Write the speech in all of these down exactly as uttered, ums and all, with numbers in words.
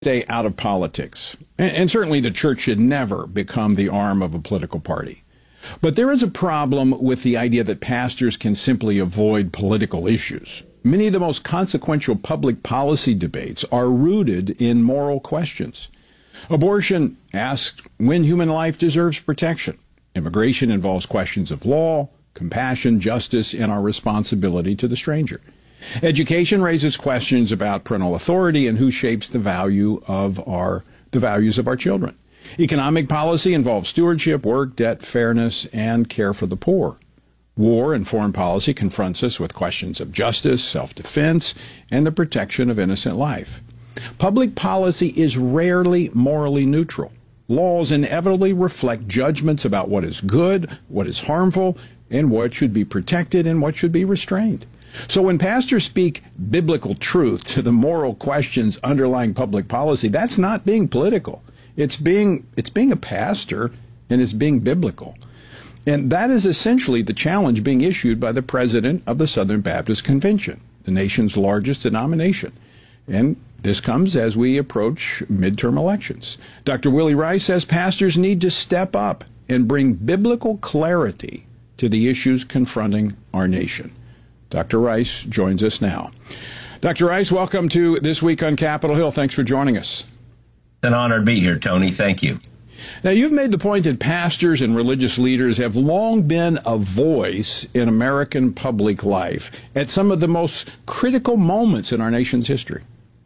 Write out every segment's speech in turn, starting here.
stay out of politics. And, and certainly the church should never become the arm of a political party. But there is a problem with the idea that pastors can simply avoid political issues. Many of the most consequential public policy debates are rooted in moral questions. Abortion asks when human life deserves protection. Immigration involves questions of law, compassion, justice, and our responsibility to the stranger. Education raises questions about parental authority and who shapes the value of our the values of our children. Economic policy involves stewardship, work, debt, fairness, and care for the poor. War and foreign policy confronts us with questions of justice, self-defense, and the protection of innocent life. Public policy is rarely morally neutral. Laws inevitably reflect judgments about what is good, what is harmful, and what should be protected and what should be restrained. So when pastors speak biblical truth to the moral questions underlying public policy, that's not being political. It's being it's being a pastor, and it's being biblical. And that is essentially the challenge being issued by the president of the Southern Baptist Convention, the nation's largest denomination. And this comes as we approach midterm elections. Doctor Willie Rice says pastors need to step up and bring biblical clarity to the issues confronting our nation. Doctor Rice joins us now. Doctor Rice, welcome to This Week on Capitol Hill. Thanks for joining us. It's an honor to be here, Tony. Thank you. Now, you've made the point that pastors and religious leaders have long been a voice in American public life at some of the most critical moments in our nation's history.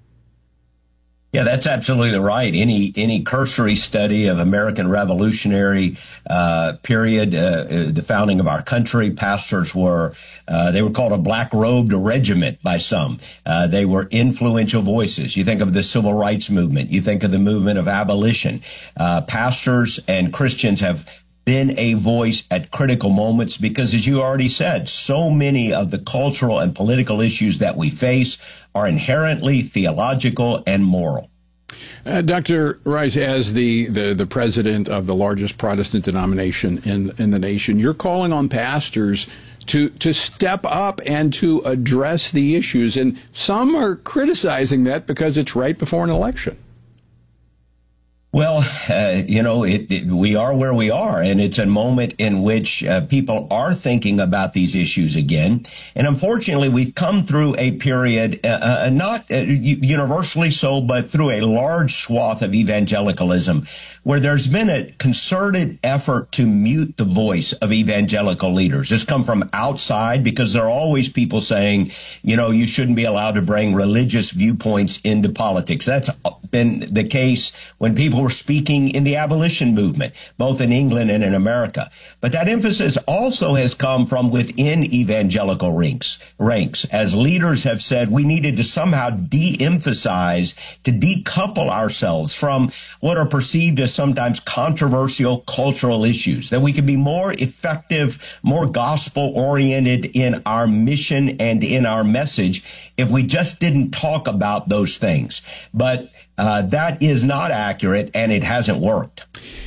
Yeah, that's absolutely right. Any any cursory study of American Revolutionary uh, period, uh, the founding of our country, pastors were, uh, they were called a black-robed regiment by some. Uh, they were influential voices. You think of the Civil Rights Movement. You think of the movement of abolition. Uh, pastors and Christians have been a voice at critical moments because, as you already said, so many of the cultural and political issues that we face are inherently theological and moral. Uh, Doctor Rice, as the, the, the president of the largest Protestant denomination in, in the nation, you're calling on pastors to, to step up and to address the issues. And some are criticizing that because it's right before an election. Well, uh, you know, it, it, we are where we are, and it's a moment in which uh, people are thinking about these issues again. And unfortunately, we've come through a period, uh, uh, not uh, universally so, but through a large swath of evangelicalism, where there's been a concerted effort to mute the voice of evangelical leaders. This come from outside because there are always people saying, you know, you shouldn't be allowed to bring religious viewpoints into politics. That's been the case when people were speaking in the abolition movement, both in England and in America. But that emphasis also has come from within evangelical ranks, ranks, as leaders have said we needed to somehow de-emphasize, to decouple ourselves from what are perceived as sometimes controversial cultural issues, that we could be more effective, more gospel-oriented in our mission and in our message if we just didn't talk about those things. But uh, that is not accurate, and it hasn't worked.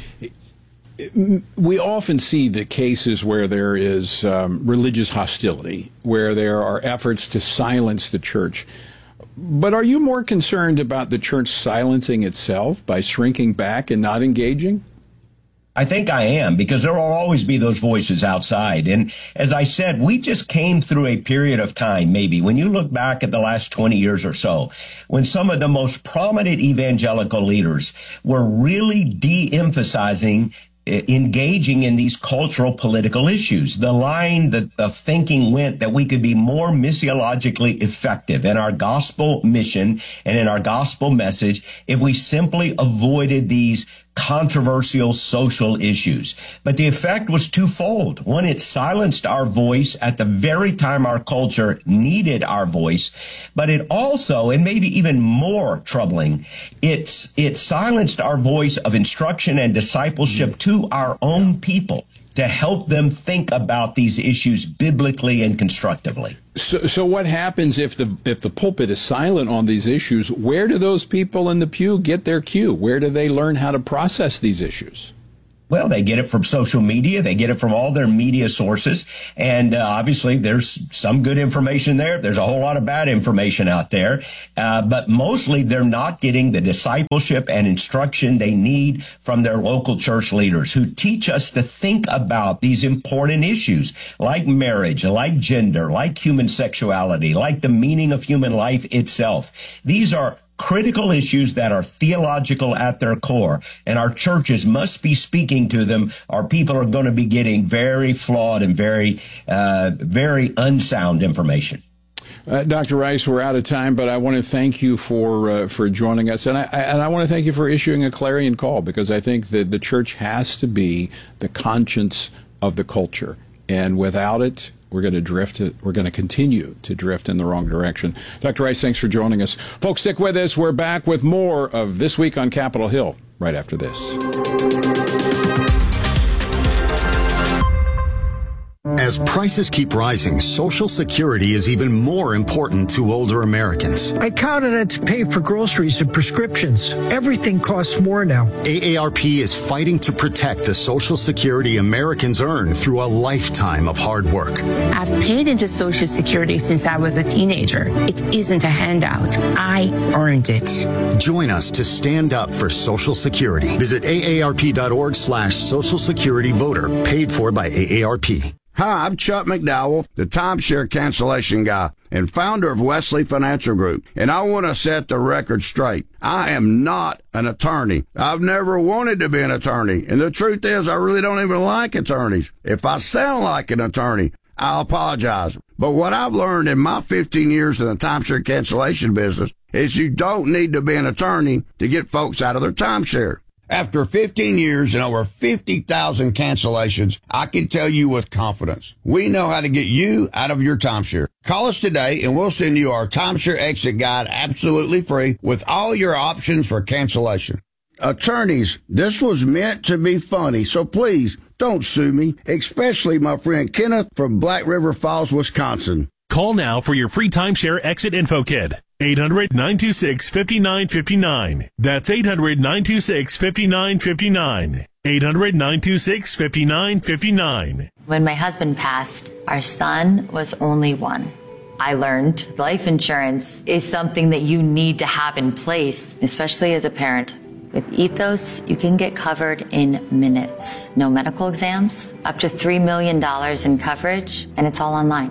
We often see the cases where there is um, religious hostility, where there are efforts to silence the church. But are you more concerned about the church silencing itself by shrinking back and not engaging? I think I am, because there will always be those voices outside. And as I said, we just came through a period of time, maybe, when you look back at the last twenty years or so, when some of the most prominent evangelical leaders were really de-emphasizing engaging in these cultural political issues. The line that of thinking went that we could be more missiologically effective in our gospel mission and in our gospel message if we simply avoided these controversial social issues. But the effect was twofold. One, it silenced our voice at the very time our culture needed our voice. But it also, and maybe even more troubling, it's, it silenced our voice of instruction and discipleship to our own people, to help them think about these issues biblically and constructively. So, so what happens if the if the pulpit is silent on these issues? Where do those people in the pew get their cue? Where do they learn how to process these issues? Well, they get it from social media. They get it from all their media sources. And uh, obviously, there's some good information there. There's a whole lot of bad information out there. Uh, but mostly, they're not getting the discipleship and instruction they need from their local church leaders who teach us to think about these important issues like marriage, like gender, like human sexuality, like the meaning of human life itself. These are critical issues that are theological at their core, and our churches must be speaking to them, or people are going to be getting very flawed and very, uh, very unsound information. Uh, Doctor Rice, we're out of time, but I want to thank you for uh, for joining us, and I, I and I want to thank you for issuing a clarion call, because I think that the church has to be the conscience of the culture, and without it, we're going to drift. We're going to continue to drift in the wrong direction. Doctor Rice, thanks for joining us. Folks, stick with us. We're back with more of This Week on Capitol Hill right after this. As prices keep rising, Social Security is even more important to older Americans. I counted it to pay for groceries and prescriptions. Everything costs more now. A A R P is fighting to protect the Social Security Americans earn through a lifetime of hard work. I've paid into Social Security since I was a teenager. It isn't a handout. I earned it. Join us to stand up for Social Security. Visit A A R P dot org slash Social Security Voter, paid for by A A R P. Hi, I'm Chuck McDowell, the timeshare cancellation guy and founder of Wesley Financial Group, and I want to set the record straight. I am not an attorney. I've never wanted to be an attorney, and the truth is I really don't even like attorneys. If I sound like an attorney, I'll apologize. But what I've learned in my fifteen years in the timeshare cancellation business is you don't need to be an attorney to get folks out of their timeshare. After fifteen years and over fifty thousand cancellations, I can tell you with confidence, we know how to get you out of your timeshare. Call us today and we'll send you our timeshare exit guide absolutely free with all your options for cancellation. Attorneys, this was meant to be funny, so please don't sue me, especially my friend Kenneth from Black River Falls, Wisconsin. Call now for your free timeshare exit info kit. eight hundred, nine two six, five nine five nine. That's eight hundred, nine two six, five nine five nine. eight hundred, nine two six, five nine five nine. When my husband passed, our son was only one. I learned life insurance is something that you need to have in place, especially as a parent. With Ethos, you can get covered in minutes. No medical exams, up to three million dollars in coverage, and it's all online.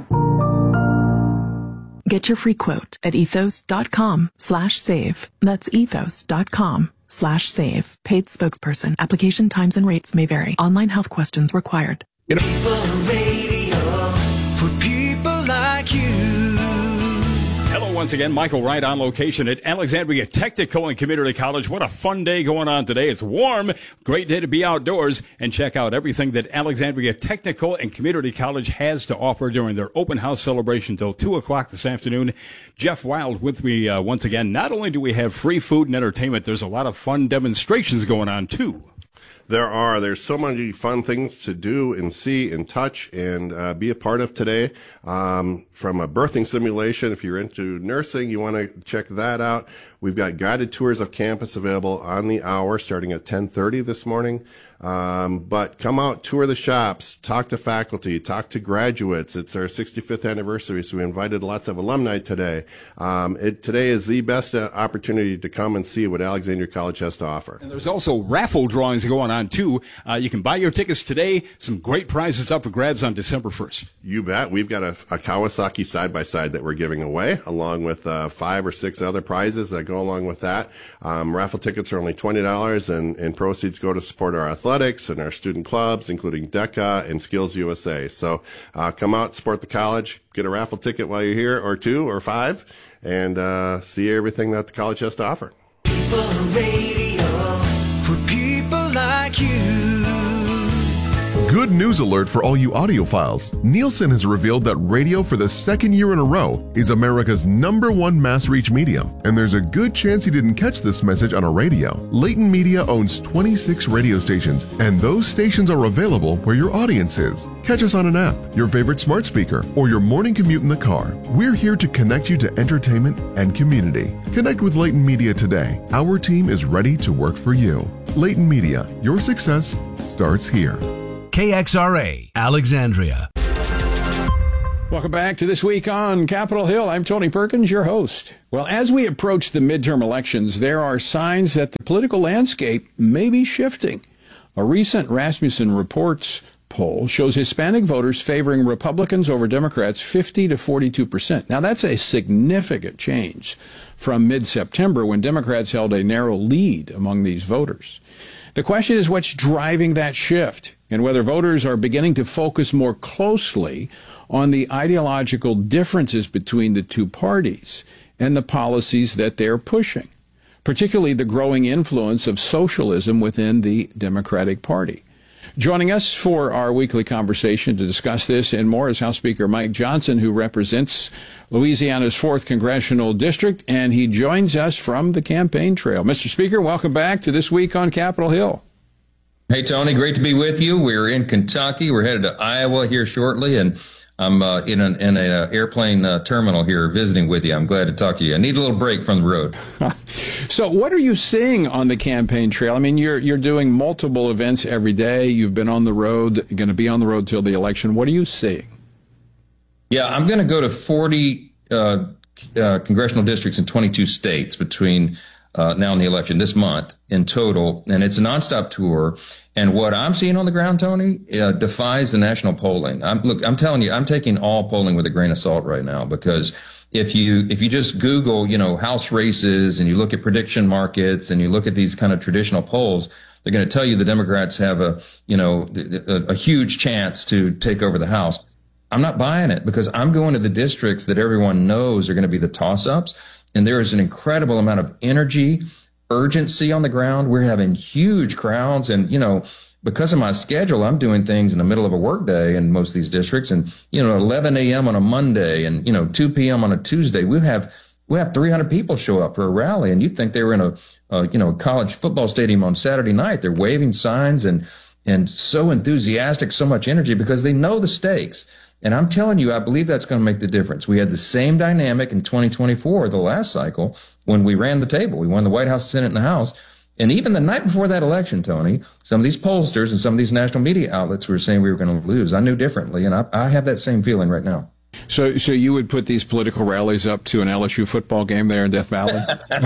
Get your free quote at ethos.com slash save. That's ethos.com slash save. Paid spokesperson. Application times and rates may vary. Online health questions required. You know, People Radio for people like you. Hello once again, Michael Wright on location at Alexandria Technical and Community College. What a fun day going on today. It's warm, great day to be outdoors, and check out everything that Alexandria Technical and Community College has to offer during their open house celebration till two o'clock this afternoon. Jeff Wild with me uh, once again. Not only do we have free food and entertainment, there's a lot of fun demonstrations going on too. There are. There's so many fun things to do and see and touch and uh, be a part of today. Um, from a birthing simulation, if you're into nursing, you want to check that out. We've got guided tours of campus available on the hour starting at ten thirty this morning. Um, but come out, tour the shops, talk to faculty, talk to graduates. It's our sixty-fifth anniversary, so we invited lots of alumni today. Um, it, today is the best uh, opportunity to come and see what Alexandria College has to offer. And there's also raffle drawings going on, too. Uh, you can buy your tickets today. Some great prizes up for grabs on December first. You bet. We've got a, a Kawasaki side-by-side that we're giving away, along with uh, five or six other prizes that go along with that. Um, raffle tickets are only twenty dollars, and, and proceeds go to support our athletics and our student clubs, including DECA and Skills U S A. So uh, come out, support the college, get a raffle ticket while you're here, or two, or five, and uh, see everything that the college has to offer. People Radio for people like you. Good news alert for all you audiophiles. Nielsen has revealed that radio for the second year in a row is America's number one mass reach medium. And there's a good chance you didn't catch this message on a radio. Leighton Media owns twenty-six radio stations, and those stations are available where your audience is. Catch us on an app, your favorite smart speaker, or your morning commute in the car. We're here to connect you to entertainment and community. Connect with Leighton Media today. Our team is ready to work for you. Leighton Media, your success starts here. K X R A, Alexandria. Welcome back to This Week on Capitol Hill. I'm Tony Perkins, your host. Well, as we approach the midterm elections, there are signs that the political landscape may be shifting. A recent Rasmussen Reports poll shows Hispanic voters favoring Republicans over Democrats fifty to forty-two percent. Now, that's a significant change from mid-September when Democrats held a narrow lead among these voters. The question is what's driving that shift and whether voters are beginning to focus more closely on the ideological differences between the two parties and the policies that they're pushing, particularly the growing influence of socialism within the Democratic Party. Joining us for our weekly conversation to discuss this and more is House Speaker Mike Johnson, who represents Louisiana's fourth Congressional District, and he joins us from the campaign trail. Mister Speaker, welcome back to This Week on Capitol Hill. Hey, Tony, great to be with you. We're in Kentucky. We're headed to Iowa here shortly, and I'm uh, in an in a uh, airplane uh, terminal here visiting with you. I'm glad to talk to you. I need a little break from the road. So what are you seeing on the campaign trail? I mean, you're you're doing multiple events every day. You've been on the road, going to be on the road till the election. What are you seeing? Yeah, I'm going to go to forty uh, uh, congressional districts in twenty-two states between uh, now and the election this month in total. And it's a nonstop tour. And what I'm seeing on the ground, Tony, uh, defies the national polling. I'm, look, I'm telling you, I'm taking all polling with a grain of salt right now, because if you if you just Google, you know, House races and you look at prediction markets and you look at these kind of traditional polls, they're going to tell you the Democrats have a, you know, a, a huge chance to take over the House. I'm not buying it, because I'm going to the districts that everyone knows are going to be the toss-ups. And there is an incredible amount of energy, urgency on the ground. We're having huge crowds. And, you know, because of my schedule, I'm doing things in the middle of a workday in most of these districts. And, you know, eleven a.m. on a Monday and, you know, two p.m. on a Tuesday, we have we have three hundred people show up for a rally. And you'd think they were in a, uh, you know, a college football stadium on Saturday night. They're waving signs and and so enthusiastic, so much energy, because they know the stakes. And I'm telling you, I believe that's going to make the difference. We had the same dynamic in twenty twenty-four, the last cycle, when we ran the table. We won the White House, the Senate, and the House. And even the night before that election, Tony, some of these pollsters and some of these national media outlets were saying we were going to lose. I knew differently, and I, I have that same feeling right now. So so you would put these political rallies up to an L S U football game there in Death Valley?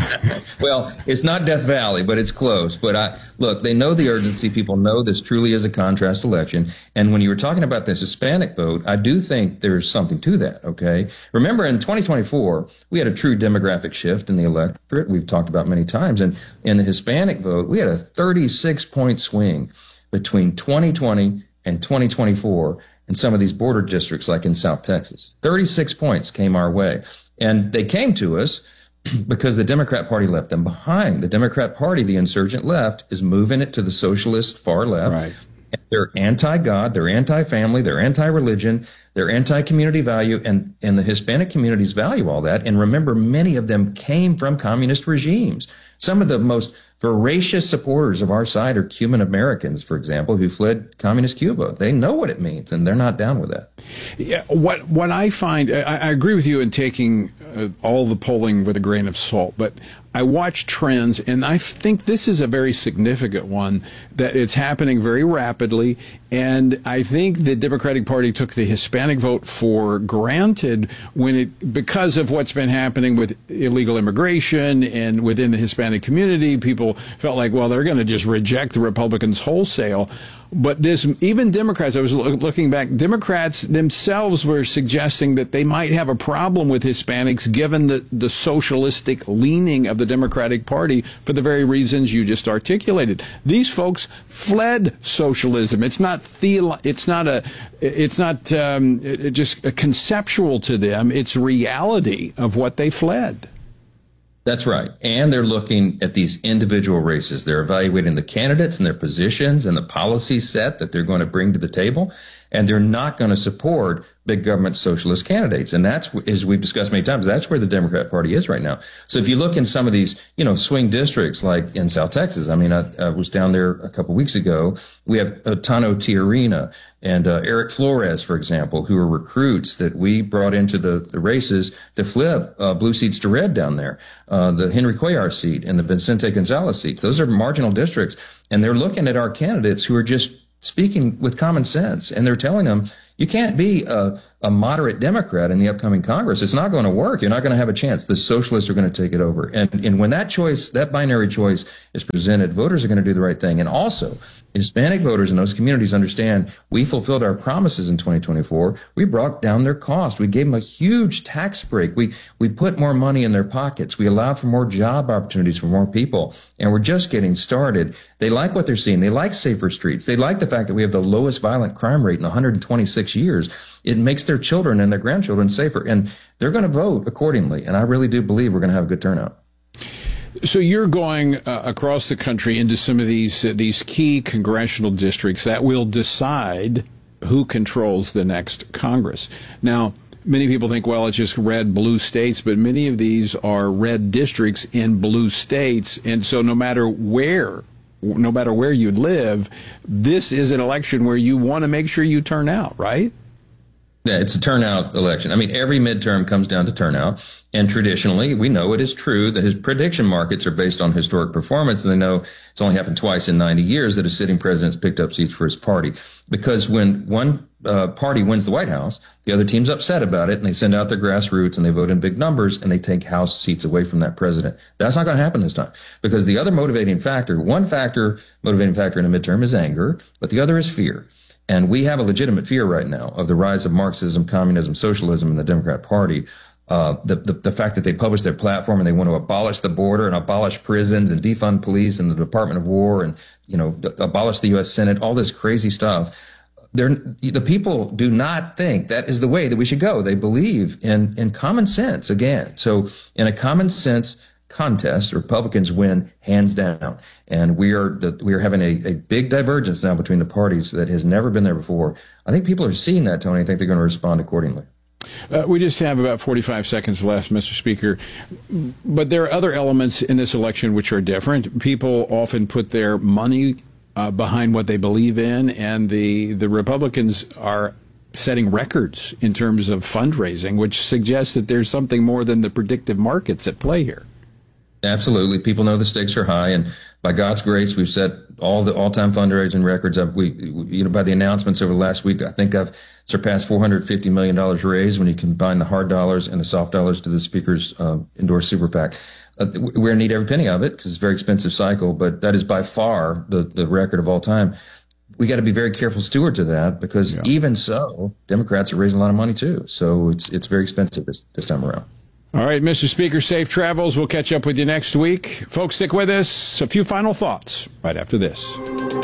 Well, it's not Death Valley, but it's close. But I look, they know the urgency. People know this truly is a contrast election. And when you were talking about this Hispanic vote, I do think there's something to that, okay? Remember, in twenty twenty-four, we had a true demographic shift in the electorate. We've talked about many times. And in the Hispanic vote, we had a thirty-six point swing between twenty twenty and twenty twenty-four. In some of these border districts, like in South Texas, thirty-six points came our way. And they came to us because the Democrat Party left them behind. The Democrat Party, the insurgent left, is moving it to the socialist far left. Right. They're anti-God, they're anti-family, they're anti-religion, they're anti-community value, and, and the Hispanic communities value all that. And remember, many of them came from communist regimes. Some of the most voracious supporters of our side are Cuban Americans, for example, who fled communist Cuba. They know what it means, and they're not down with that. Yeah, what what I find, I, I agree with you in taking uh, all the polling with a grain of salt, but I watch trends, and I think this is a very significant one, that it's happening very rapidly, and I think the Democratic Party took the Hispanic vote for granted when it, because of what's been happening with illegal immigration and within the Hispanic community, people felt like, well, they're going to just reject the Republicans wholesale. But this, even Democrats, I was looking back, Democrats themselves were suggesting that they might have a problem with Hispanics given the, the socialistic leaning of the Democratic Party for the very reasons you just articulated. These folks fled socialism. It's not theolo- it's not a it's not um, it, just a conceptual to them. It's reality of what they fled. That's right. And they're looking at these individual races. They're evaluating the candidates and their positions and the policy set that they're going to bring to the table. And they're not going to support big government socialist candidates. And that's, as we've discussed many times, that's where the Democrat Party is right now. So if you look in some of these, you know, swing districts like in South Texas, I mean, I, I was down there a couple of weeks ago. We have uh, Tano Tiarina and uh, Eric Flores, for example, who are recruits that we brought into the, the races to flip uh, blue seats to red down there. Uh, the Henry Cuellar seat and the Vicente Gonzalez seats. Those are marginal districts. And they're looking at our candidates who are just speaking with common sense. And they're telling them, you can't be a, a moderate Democrat in the upcoming Congress. It's not going to work. You're not going to have a chance. The socialists are going to take it over. And, and when that choice, that binary choice is presented, voters are going to do the right thing. And also, Hispanic voters in those communities understand we fulfilled our promises in twenty twenty-four. We brought down their cost. We gave them a huge tax break. We, we put more money in their pockets. We allowed for more job opportunities for more people. And we're just getting started. They like what they're seeing. They like safer streets. They like the fact that we have the lowest violent crime rate in one hundred twenty-six years. It makes their children and their grandchildren safer. And they're going to vote accordingly. And I really do believe we're going to have a good turnout. So you're going uh, across the country into some of these uh, these key congressional districts that will decide who controls the next Congress. Now, many people think, well, it's just red, blue states, but many of these are red districts in blue states. And so no matter where, no matter where you live, this is an election where you want to make sure you turn out, right? Yeah, it's a turnout election. I mean, every midterm comes down to turnout. And traditionally, we know it is true that his prediction markets are based on historic performance. And they know it's only happened twice in ninety years that a sitting president's picked up seats for his party. Because when one uh, party wins the White House, the other team's upset about it, and they send out their grassroots and they vote in big numbers and they take House seats away from that president. That's not going to happen this time, because the other motivating factor, one factor, motivating factor in a midterm is anger, but the other is fear. And we have a legitimate fear right now of the rise of Marxism, communism, socialism in the Democrat Party. Uh, the, the, the fact that they publish their platform and they want to abolish the border and abolish prisons and defund police and the Department of War and, you know, abolish the U S Senate, all this crazy stuff. They're, the people do not think that is the way that we should go. They believe in, in common sense again. So in a common sense contest, Republicans win hands down. And we are the, we are having a, a big divergence now between the parties that has never been there before. I think people are seeing that, Tony. I think they're going to respond accordingly. Uh, we just have about forty-five seconds left, Mister Speaker. But there are other elements in this election which are different. People often put their money uh, behind what they believe in, and the, the Republicans are setting records in terms of fundraising, which suggests that there's something more than the predictive markets at play here. Absolutely. People know the stakes are high, and by God's grace, we've set all the all-time fundraising records up. We, you know, by the announcements over the last week, I think I've surpassed four hundred fifty million dollars raised when you combine the hard dollars and the soft dollars to the Speaker's uh, endorsed super PAC. Uh, we're going to need every penny of it because it's a very expensive cycle, but that is by far the, the record of all time. We got to be very careful stewards of that, because yeah. even so, Democrats are raising a lot of money too. So it's it's very expensive this, this time around. All right, Mister Speaker, safe travels. We'll catch up with you next week. Folks, stick with us. A few final thoughts right after this.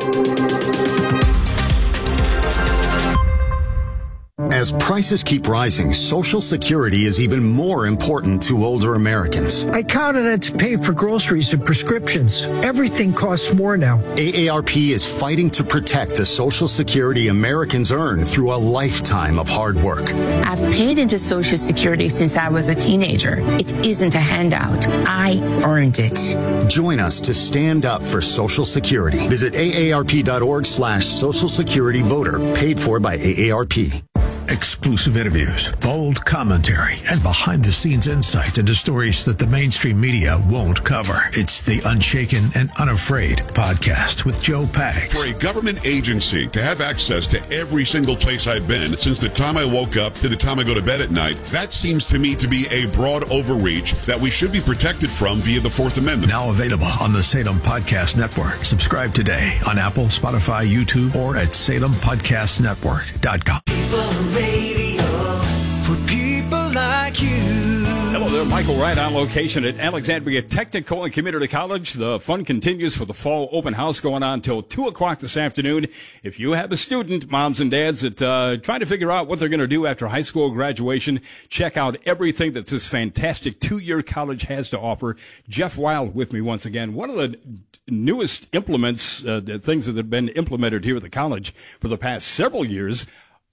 As prices keep rising, Social Security is even more important to older Americans. I count on it to pay for groceries and prescriptions. Everything costs more now. A A R P is fighting to protect the Social Security Americans earn through a lifetime of hard work. I've paid into Social Security since I was a teenager. It isn't a handout. I earned it. Join us to stand up for Social Security. Visit A A R P dot org slash Social Security Voter, paid for by A A R P. Exclusive interviews, bold commentary, and behind-the-scenes insights into stories that the mainstream media won't cover. It's the Unshaken and Unafraid podcast with Joe Pags. For a government agency to have access to every single place I've been since the time I woke up to the time I go to bed at night, that seems to me to be a broad overreach that we should be protected from via the Fourth Amendment. Now available on the Salem Podcast Network. Subscribe today on Apple, Spotify, YouTube, or at salem podcast network dot com. Radio for people like you. Hello there, Michael Wright on location at Alexandria Technical and Community College. The fun continues for the fall open house going on till two o'clock this afternoon. If you have a student, moms and dads, that uh, trying to figure out what they're going to do after high school graduation, check out everything that this fantastic two-year college has to offer. Jeff Wild with me once again. One of the newest implements, uh, the things that have been implemented here at the college for the past several years,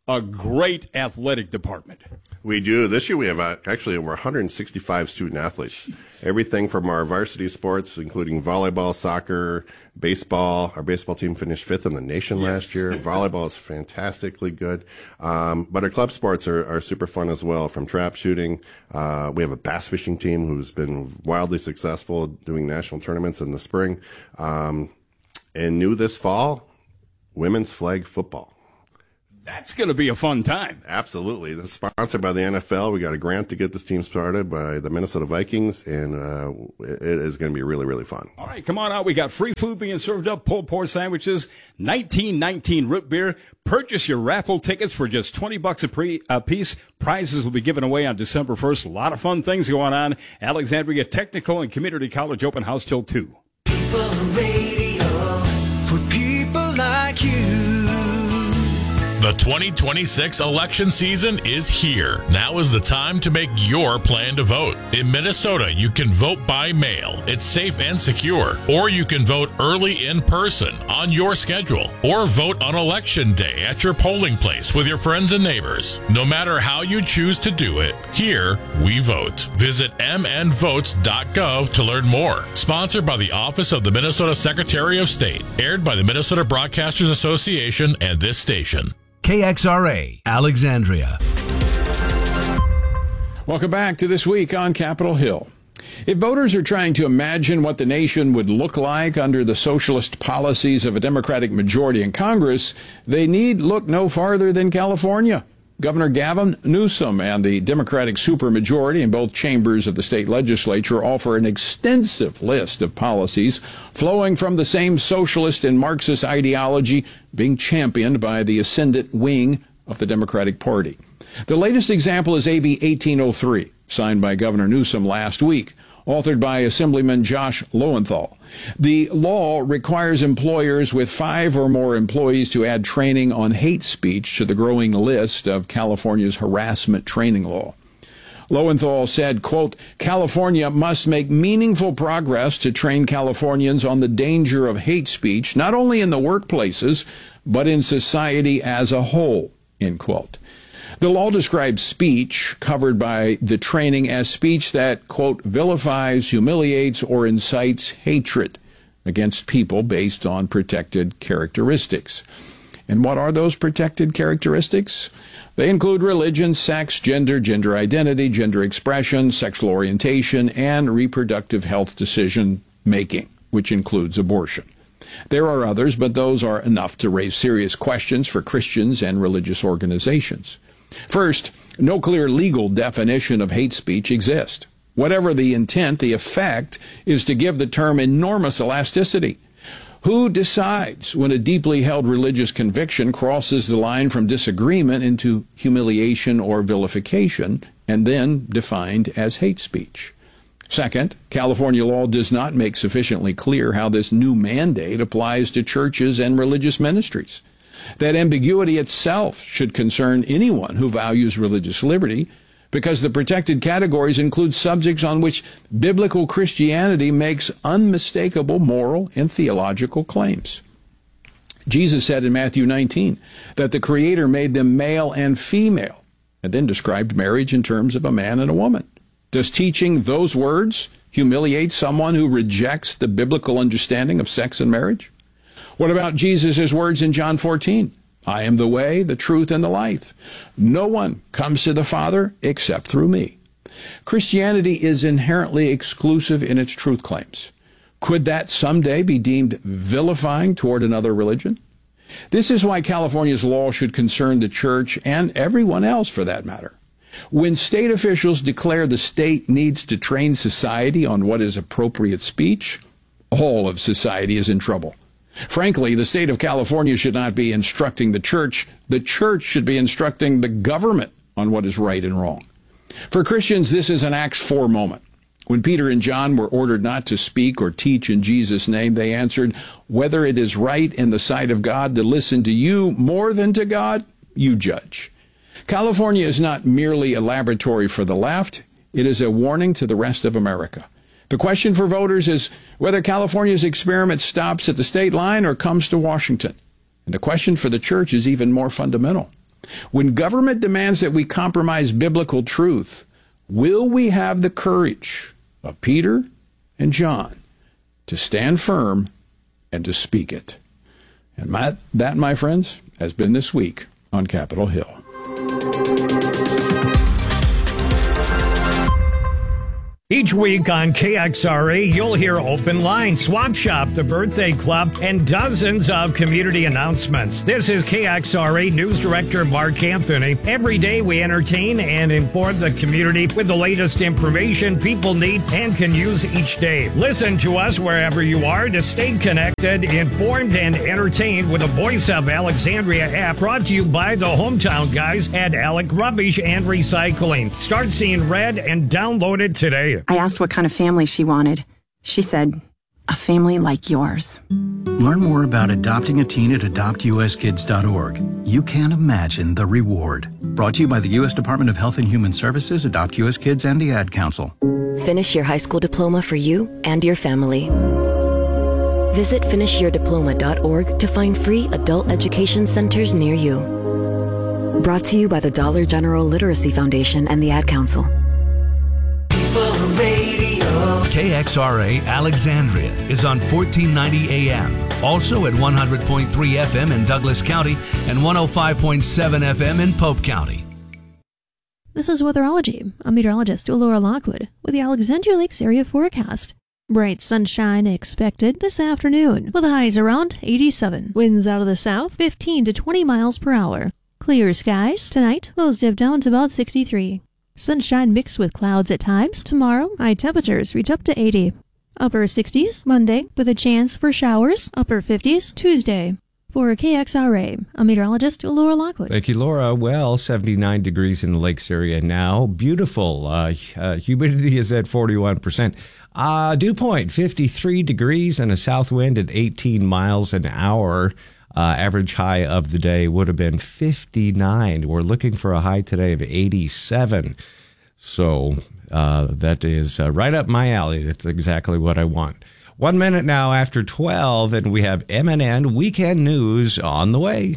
a great athletic department. We do. This year we have uh, actually over one hundred sixty-five student athletes. Everything from our varsity sports, including volleyball, soccer, baseball. Our baseball team finished fifth in the nation yes. last year. Volleyball is fantastically good. Um, but our club sports are, are super fun as well, from trap shooting. Uh, we have a bass fishing team who's been wildly successful doing national tournaments in the spring. Um, and new this fall, women's flag football. That's going to be a fun time. Absolutely. It's sponsored by the N F L. We got a grant to get this team started by the Minnesota Vikings, and uh, it is going to be really, really fun. All right, come on out. We got free food being served up, pulled pork sandwiches, nineteen nineteen root beer. Purchase your raffle tickets for just twenty bucks a, pre- a piece. Prizes will be given away on December first. A lot of fun things going on. Alexandria Technical and Community College open house till two. People radio for people like you. The twenty twenty-six election season is here. Now is the time to make your plan to vote. In Minnesota, you can vote by mail. It's safe and secure. Or you can vote early in person on your schedule. Or vote on election day at your polling place with your friends and neighbors. No matter how you choose to do it, here we vote. Visit m n votes dot gov to learn more. Sponsored by the Office of the Minnesota Secretary of State. Aired by the Minnesota Broadcasters Association and this station. K X R A, Alexandria. Welcome back to This Week on Capitol Hill. If voters are trying to imagine what the nation would look like under the socialist policies of a Democratic majority in Congress, they need look no farther than California. Governor Gavin Newsom and the Democratic supermajority in both chambers of the state legislature offer an extensive list of policies flowing from the same socialist and Marxist ideology being championed by the ascendant wing of the Democratic Party. The latest example is A B eighteen oh three, signed by Governor Newsom last week, authored by Assemblyman Josh Lowenthal. The law requires employers with five or more employees to add training on hate speech to the growing list of California's harassment training law. Lowenthal said, quote, California must make meaningful progress to train Californians on the danger of hate speech, not only in the workplaces, but in society as a whole, end quote. The law describes speech covered by the training as speech that, quote, vilifies, humiliates, or incites hatred against people based on protected characteristics. And what are those protected characteristics? They include religion, sex, gender, gender identity, gender expression, sexual orientation, and reproductive health decision making, which includes abortion. There are others, but those are enough to raise serious questions for Christians and religious organizations. First, no clear legal definition of hate speech exists. Whatever the intent, the effect is to give the term enormous elasticity. Who decides when a deeply held religious conviction crosses the line from disagreement into humiliation or vilification, and then defined as hate speech? Second, California law does not make sufficiently clear how this new mandate applies to churches and religious ministries. That ambiguity itself should concern anyone who values religious liberty, because the protected categories include subjects on which biblical Christianity makes unmistakable moral and theological claims. Jesus said in Matthew nineteen that the Creator made them male and female, and then described marriage in terms of a man and a woman. Does teaching those words humiliate someone who rejects the biblical understanding of sex and marriage? What about Jesus' words in John fourteen? I am the way, the truth, and the life. No one comes to the Father except through me. Christianity is inherently exclusive in its truth claims. Could that someday be deemed vilifying toward another religion? This is why California's law should concern the church and everyone else for that matter. When state officials declare the state needs to train society on what is appropriate speech, all of society is in trouble. Frankly, the state of California should not be instructing the church. The church should be instructing the government on what is right and wrong. For Christians, this is an Acts four moment. When Peter and John were ordered not to speak or teach in Jesus' name, they answered, whether it is right in the sight of God to listen to you more than to God, you judge. California is not merely a laboratory for the left. It is a warning to the rest of America. The question for voters is whether California's experiment stops at the state line or comes to Washington. And the question for the church is even more fundamental. When government demands that we compromise biblical truth, will we have the courage of Peter and John to stand firm and to speak it? And my, that, my friends, has been this week on Capitol Hill. Each week on K X R A, you'll hear Open Line, Swap Shop, the Birthday Club, and dozens of community announcements. This is K X R A News Director Mark Anthony. Every day we entertain and inform the community with the latest information people need and can use each day. Listen to us wherever you are to stay connected, informed, and entertained with the Voice of Alexandria app, brought to you by the hometown guys at Alec Rubbish and Recycling. Start seeing red and download it today. I asked what kind of family she wanted. She said, a family like yours. Learn more about adopting a teen at adopt u s kids dot org. You can't imagine the reward. Brought to you by the U S Department of Health and Human Services, Adopt U S Kids, and the Ad Council. Finish your high school diploma for you and your family. Visit finish your diploma dot org to find free adult education centers near you. Brought to you by the Dollar General Literacy Foundation and the Ad Council. K X R A Alexandria is on fourteen ninety A M, also at one hundred point three F M in Douglas County and one oh five point seven F M in Pope County. This is Weatherology. I'm meteorologist Laura Lockwood with the Alexandria Lakes area forecast. Bright sunshine expected this afternoon with highs around eighty-seven. Winds out of the south fifteen to twenty miles per hour. Clear skies tonight, lows dip down to about sixty-three. Sunshine mixed with clouds at times. Tomorrow, high temperatures reach up to eighty. Upper sixties Monday with a chance for showers. Upper fifties Tuesday. For K X R A, I'm meteorologist Laura Lockwood. Thank you, Laura. Well, seventy-nine degrees in the Lakes area now. Beautiful. Uh, uh, humidity is at forty-one percent. Uh, dew point, fifty-three degrees and a south wind at eighteen miles an hour. Uh, average high of the day would have been fifty-nine. We're looking for a high today of eighty-seven. So uh, that is uh, right up my alley. That's exactly what I want. One minute now after twelve, and we have M N N Weekend News on the way.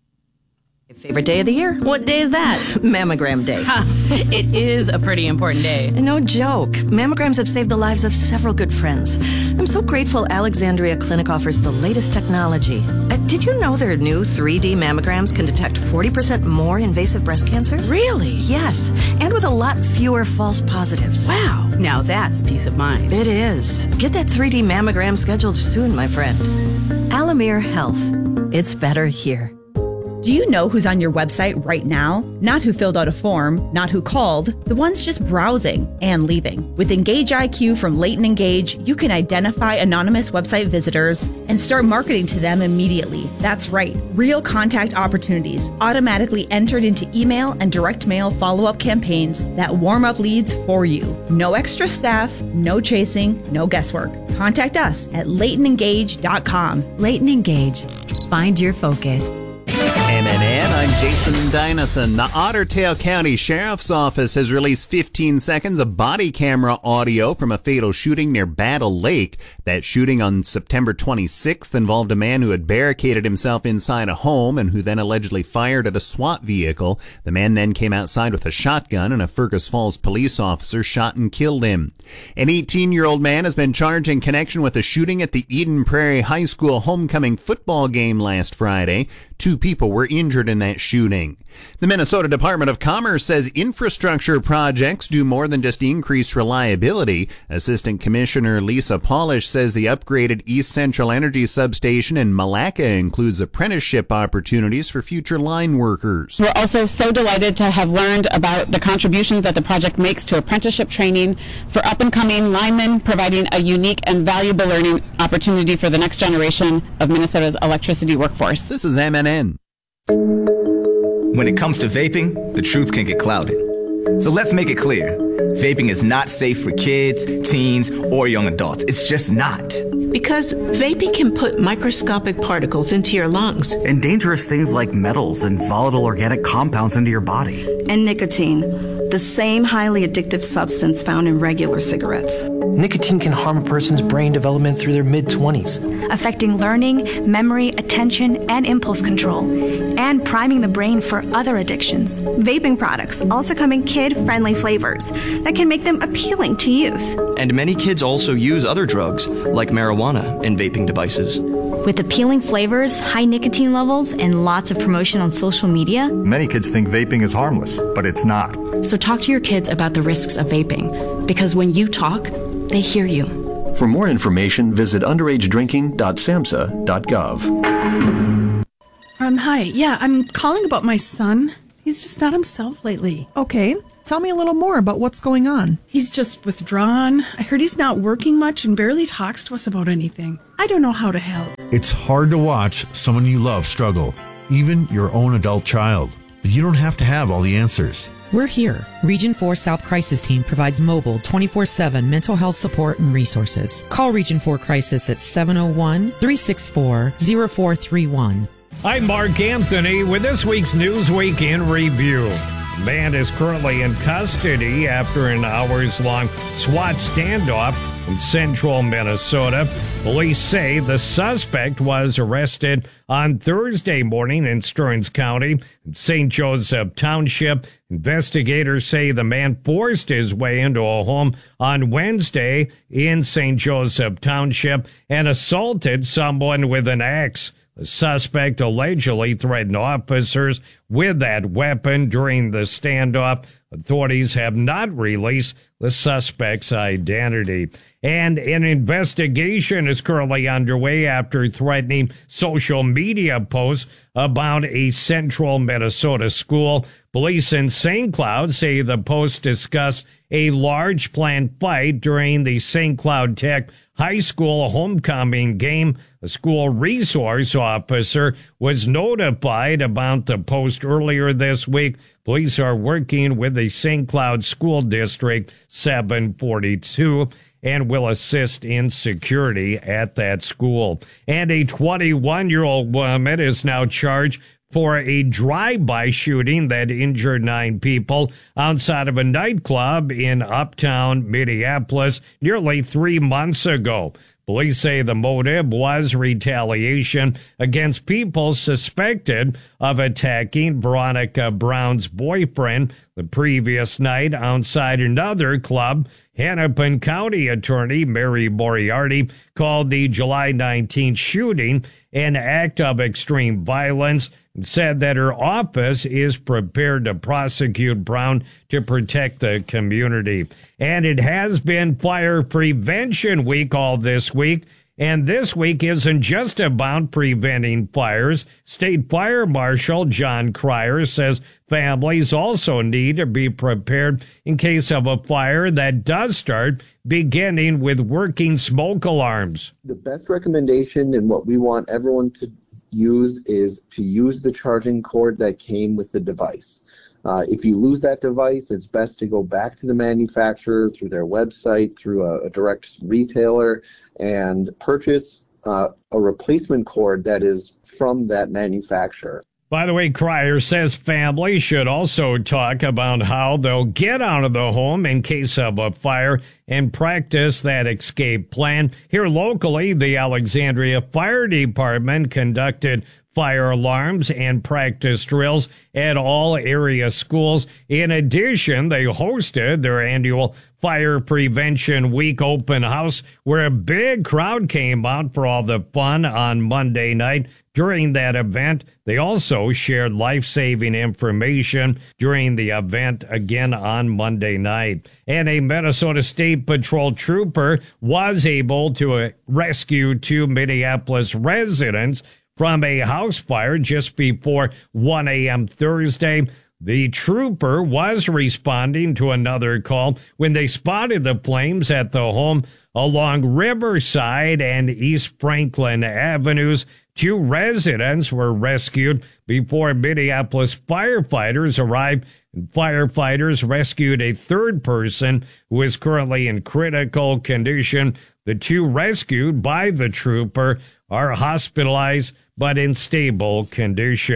Favorite day of the year? What day is that? Mammogram Day. It is a pretty important day. No joke. Mammograms have saved the lives of several good friends. I'm so grateful Alexandria Clinic offers the latest technology. Uh, did you know their new three D mammograms can detect forty percent more invasive breast cancers? Really? Yes, and with a lot fewer false positives. Wow. Now that's peace of mind. It is. Get that three D mammogram scheduled soon, my friend. Alamere Health. It's better here. Do you know who's on your website right now? Not who filled out a form, not who called, the ones just browsing and leaving. With Engage I Q from Leighton Engage, you can identify anonymous website visitors and start marketing to them immediately. That's right, real contact opportunities automatically entered into email and direct mail follow-up campaigns that warm up leads for you. No extra staff, no chasing, no guesswork. Contact us at leighton engage dot com. Leighton Engage. Find your focus. M N N, I'm Jason Dynison. The Otter Tail County Sheriff's Office has released fifteen seconds of body camera audio from a fatal shooting near Battle Lake. That shooting on September twenty-sixth involved a man who had barricaded himself inside a home and who then allegedly fired at a SWAT vehicle. The man then came outside with a shotgun, and a Fergus Falls police officer shot and killed him. An eighteen-year-old man has been charged in connection with a shooting at the Eden Prairie High School homecoming football game last Friday. Two people were injured in that shooting. The Minnesota Department of Commerce says infrastructure projects do more than just increase reliability. Assistant Commissioner Lisa Polish says the upgraded East Central Energy Substation in Malacca includes apprenticeship opportunities for future line workers. We're also so delighted to have learned about the contributions that the project makes to apprenticeship training for up-and-coming linemen, providing a unique and valuable learning opportunity for the next generation of Minnesota's electricity workforce. This is M N N. When it comes to vaping, the truth can get clouded. So let's make it clear. Vaping is not safe for kids, teens, or young adults. It's just not. Because vaping can put microscopic particles into your lungs. And dangerous things like metals and volatile organic compounds into your body. And nicotine. the same highly addictive substance found in regular cigarettes. Nicotine can harm a person's brain development through their mid-twenties, affecting learning, memory, attention, and impulse control, and priming the brain for other addictions. Vaping products also come in kid-friendly flavors that can make them appealing to youth. And many kids also use other drugs, like marijuana, in vaping devices. With appealing flavors, high nicotine levels, and lots of promotion on social media, many kids think vaping is harmless, but it's not. So talk to your kids about the risks of vaping, because when you talk, they hear you. For more information, visit underage drinking dot samhsa dot gov. Um, hi. Yeah, I'm calling about my son. He's just not himself lately. Okay. Tell me a little more about what's going on. He's just withdrawn. I heard he's not working much and barely talks to us about anything. I don't know how to help. It's hard to watch someone you love struggle, even your own adult child. But you don't have to have all the answers. We're here. Region four South Crisis Team provides mobile twenty-four seven mental health support and resources. Call Region four Crisis at seven oh one, three six four, oh four three one. I'm Mark Anthony with this week's Newsweek in Review. The man is currently in custody after an hours-long SWAT standoff in central Minnesota. Police say the suspect was arrested on Thursday morning in Stearns County in Saint Joseph Township. Investigators say the man forced his way into a home on Wednesday in Saint Joseph Township and assaulted someone with an axe. The suspect allegedly threatened officers with that weapon during the standoff. Authorities have not released the suspect's identity. And an investigation is currently underway after threatening social media posts about a central Minnesota school. Police in Saint Cloud say the posts discuss a large planned fight during the Saint Cloud Tech High School homecoming game. A school resource officer was notified about the post earlier this week. Police are working with the Saint Cloud School District seven forty-two and will assist in security at that school. And a twenty-one-year-old woman is now charged for a drive-by shooting that injured nine people outside of a nightclub in uptown Minneapolis nearly three months ago. Police say the motive was retaliation against people suspected of attacking Veronica Brown's boyfriend the previous night outside another club. Hennepin County Attorney Mary Moriarty called the July nineteenth shooting an act of extreme violence and said that her office is prepared to prosecute Brown to protect the community. And it has been Fire Prevention Week all this week. And this week isn't just about preventing fires. State Fire Marshal John Cryer says families also need to be prepared in case of a fire that does start, beginning with working smoke alarms. The best recommendation and what we want everyone to use is to use the charging cord that came with the device. Uh, if you lose that device, it's best to go back to the manufacturer through their website, through a, a direct retailer, and purchase uh, a replacement cord that is from that manufacturer. By the way, Cryer says families should also talk about how they'll get out of the home in case of a fire and practice that escape plan. Here locally, the Alexandria Fire Department conducted fire alarms and practice drills at all area schools. In addition, they hosted their annual Fire Prevention Week open house, where a big crowd came out for all the fun on Monday night. During that event, they also shared life-saving information during the event again on Monday night. And a Minnesota State Patrol trooper was able to rescue two Minneapolis residents from a house fire just before one a.m. Thursday. The trooper was responding to another call when they spotted the flames at the home along Riverside and East Franklin Avenues. Two residents were rescued before Minneapolis firefighters arrived, and firefighters rescued a third person who is currently in critical condition. The two rescued by the trooper are hospitalized but in stable condition.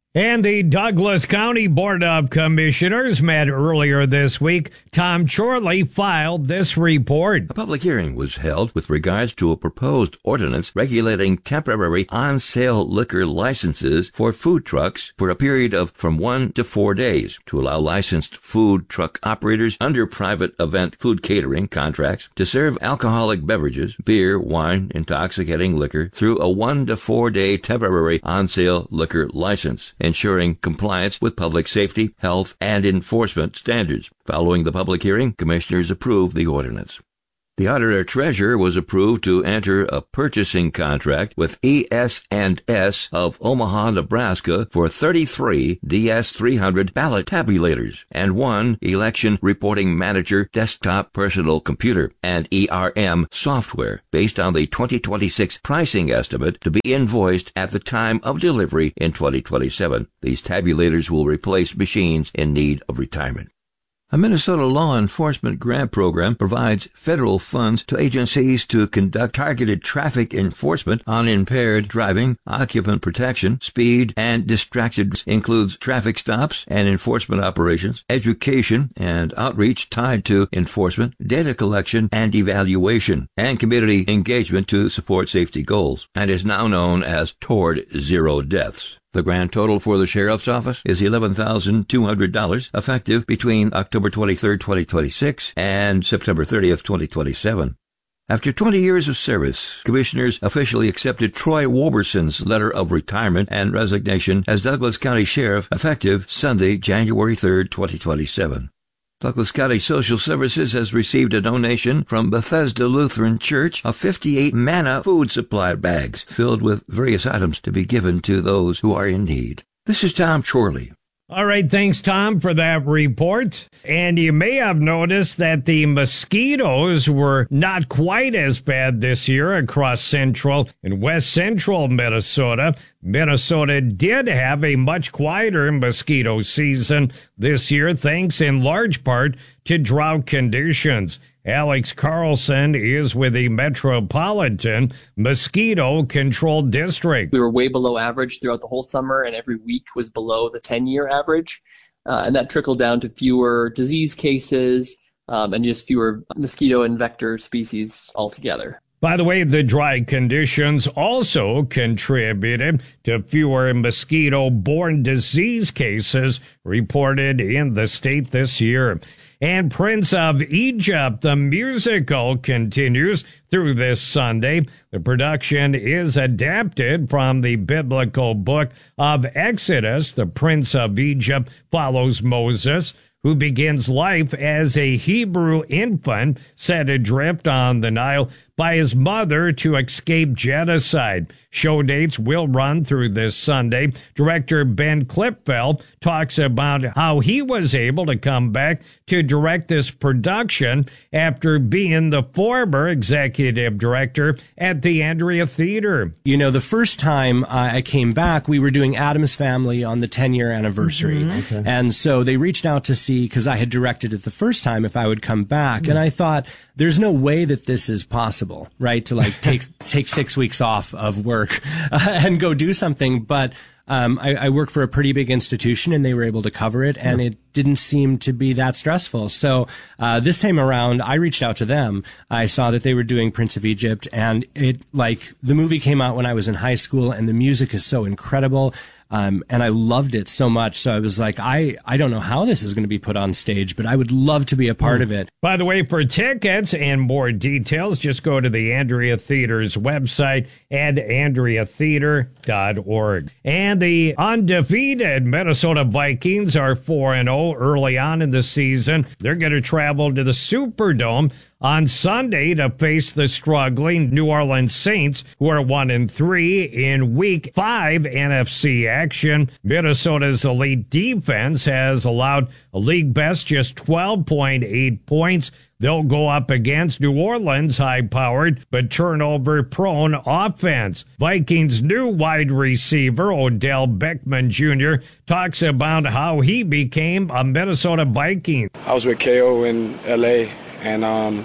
And the Douglas County Board of Commissioners met earlier this week. Tom Chorley filed this report. A public hearing was held with regards to a proposed ordinance regulating temporary on-sale liquor licenses for food trucks for a period of from one to four days to allow licensed food truck operators under private event food catering contracts to serve alcoholic beverages, beer, wine, intoxicating liquor through a one to four day temporary on-sale liquor license, ensuring compliance with public safety, health, and enforcement standards. Following the public hearing, commissioners approved the ordinance. The auditor-treasurer was approved to enter a purchasing contract with E S and S of Omaha, Nebraska for thirty-three D S three hundred ballot tabulators and one election reporting manager desktop personal computer and E R M software based on the twenty twenty-six pricing estimate to be invoiced at the time of delivery in twenty twenty-seven. These tabulators will replace machines in need of retirement. A Minnesota law enforcement grant program provides federal funds to agencies to conduct targeted traffic enforcement on impaired driving, occupant protection, speed, and distracted. Includes traffic stops and enforcement operations, education and outreach tied to enforcement, data collection and evaluation, and community engagement to support safety goals, and is now known as Toward Zero Deaths. The grand total for the Sheriff's Office is eleven thousand two hundred dollars, effective between October twenty-third, twenty twenty-six and September thirtieth, twenty twenty-seven. After twenty years of service, commissioners officially accepted Troy Woberson's letter of retirement and resignation as Douglas County Sheriff, effective Sunday, January third, twenty twenty-seven. Douglas County Social Services has received a donation from Bethesda Lutheran Church of fifty-eight manna food supply bags filled with various items to be given to those who are in need. This is Tom Chorley. All right, thanks, Tom, for that report. And you may have noticed that the mosquitoes were not quite as bad this year across central and west central Minnesota. Minnesota did have a much quieter mosquito season this year, thanks in large part to drought conditions. Alex Carlson is with the Metropolitan Mosquito Control District. We were way below average throughout the whole summer, and every week was below the ten-year average. Uh, and that trickled down to fewer disease cases um, and just fewer mosquito and vector species altogether. By the way, the dry conditions also contributed to fewer mosquito-borne disease cases reported in the state this year. And Prince of Egypt, the musical, continues through this Sunday. The production is adapted from the biblical book of Exodus. The Prince of Egypt follows Moses, who begins life as a Hebrew infant set adrift on the Nile by his mother to escape genocide. Show dates will run through this Sunday. Director Ben Klipfeld talks about how he was able to come back to direct this production after being the former executive director at the Andrea Theater. You know, the first time I came back, we were doing Addams Family on the ten-year anniversary. Mm-hmm. Okay. And so they reached out to see, because I had directed it the first time, if I would come back. Mm-hmm. And I thought, there's no way that this is possible, right? To like take take six weeks off of work uh, and go do something. But um, I, I work for a pretty big institution, and they were able to cover it, and it didn't seem to be that stressful. So uh, this time around, I reached out to them. I saw that they were doing Prince of Egypt, and it like the movie came out when I was in high school, and the music is so incredible. Um, and I loved it so much. So I was like, I, I don't know how this is going to be put on stage, but I would love to be a part mm. of it. By the way, for tickets and more details, just go to the Andrea Theater's website at andrea theater dot org. And the undefeated Minnesota Vikings are four and oh early on in the season. They're going to travel to the Superdome on Sunday to face the struggling New Orleans Saints, who are one and three in Week Five N F C action. Minnesota's elite defense has allowed a league best just twelve point eight points. They'll go up against New Orleans' high-powered but turnover-prone offense. Vikings' new wide receiver, Odell Beckham Junior, talks about how he became a Minnesota Viking. I was with K O in L A, and um,